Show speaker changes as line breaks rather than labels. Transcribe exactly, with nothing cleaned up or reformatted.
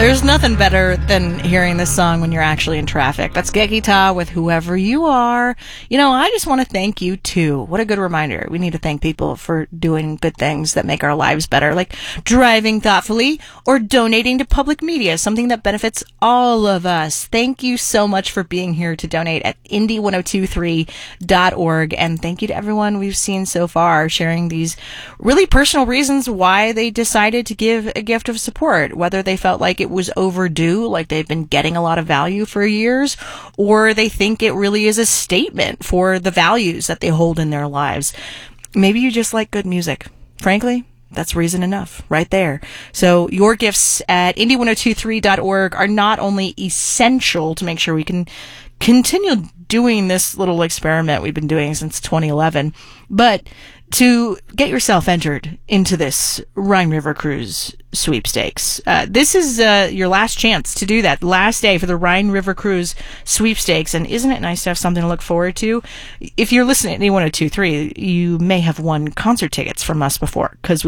There's nothing better than hearing this song when you're actually in traffic. That's Gegita with Whoever You Are. You know, I just want to thank you, too. What a good reminder. We need to thank people for doing good things that make our lives better, like driving thoughtfully or donating to public media, something that benefits all of us. Thank you so much for being here to donate at indie ten twenty-three dot org. And thank you to everyone we've seen so far sharing these really personal reasons why they decided to give a gift of support, whether they felt like it was overdue, like they've been getting a lot of value for years, or they think it really is a statement for the values that they hold in their lives. Maybe you just like good music. Frankly, that's reason enough right there. So your gifts at indie ten twenty-three dot org are not only essential to make sure we can continue doing this little experiment we've been doing since twenty eleven, but to get yourself entered into this Rhine River Cruise sweepstakes. Uh, this is uh, your last chance to do that. Last day for the Rhine River Cruise sweepstakes. And isn't it nice to have something to look forward to? If you're listening to indie ten twenty-three, you may have won concert tickets from us before, because we